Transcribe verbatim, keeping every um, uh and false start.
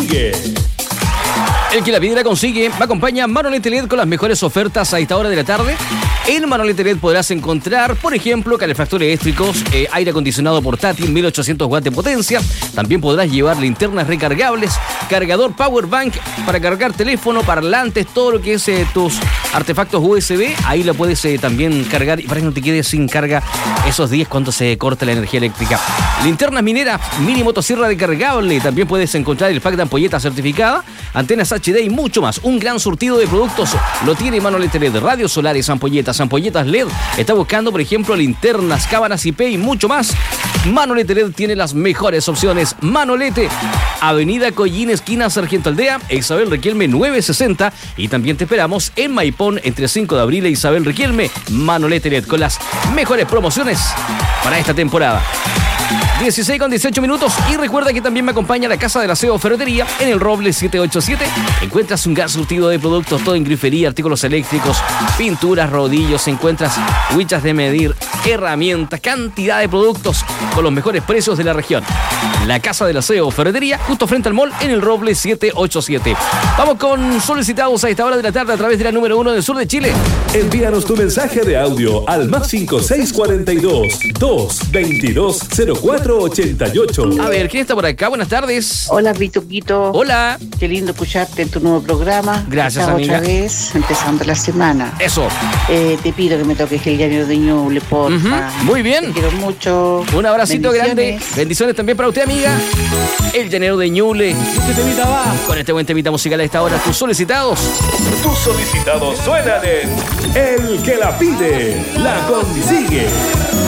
consigue. El que la pide la consigue. Me acompaña Manolete L E D con las mejores ofertas a esta hora de la tarde. En Manolete L E D podrás encontrar, por ejemplo, calefactores eléctricos, eh, aire acondicionado portátil, mil ochocientos watts de potencia. También podrás llevar linternas recargables, cargador power bank para cargar teléfono, parlantes, todo lo que es eh, tus artefactos U S B. Ahí lo puedes eh, también cargar para que no te quedes sin carga esos días cuando se corte la energía eléctrica. Linternas mineras, mini motosierra recargable. También puedes encontrar el pack de ampolletas certificada, antenas H D y mucho más. Un gran surtido de productos lo tiene Manolete L E D. Radios solares, ampolletas, ampolletas L E D. Está buscando, por ejemplo, linternas, cámaras I P y mucho más. Manolete L E D tiene las mejores opciones. Manolete, Avenida Collín, esquina Sargento Aldea, Isabel Riquelme novecientos sesenta. Y también te esperamos en Maipón, entre cinco de abril e Isabel Riquelme. Manolete L E D, con las mejores promociones para esta temporada. dieciséis con dieciocho minutos. Y recuerda que también me acompaña la Casa del Aseo Ferretería en el Roble siete ocho siete. Encuentras un gran surtido de productos, todo en grifería, artículos eléctricos, pinturas, rodillos. Encuentras winchas de medir, herramientas, cantidad de productos con los mejores precios de la región. La Casa del Aseo Ferretería, justo frente al mall en el Roble siete ocho siete. Vamos con solicitados a esta hora de la tarde a través de la número uno del sur de Chile. Envíanos tu mensaje de audio al más cinco seis cuatro dos, dos veintidós, cero cuatro ochenta y ocho. A ver, ¿quién está por acá? Buenas tardes. Hola, Pituquito. Hola. Qué lindo escucharte en tu nuevo programa. Gracias, Estamos amiga. otra vez, empezando la semana. Eso. Eh, te pido que me toques el llanero de Ñuble, porfa. Uh-huh. Muy bien. Te quiero mucho. Un abracito Bendiciones. grande. Bendiciones también para usted, amiga. El llanero de Ñuble. ¿Qué temita va? Con este buen temita musical a esta hora, tus solicitados. Tus solicitados suenan en El que la pide, la consigue.